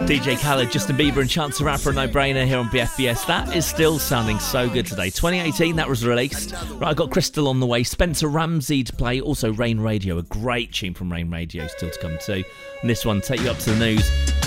DJ Khaled, Justin Bieber and Chance the Rapper, a no-brainer here on BFBS. That is still sounding so good today. 2018, that was released. Right, I got Crystal on the way. Spencer Ramsey to play. Also Rain Radio, a great tune from Rain Radio still to come too. And this one, Take You Up to the News.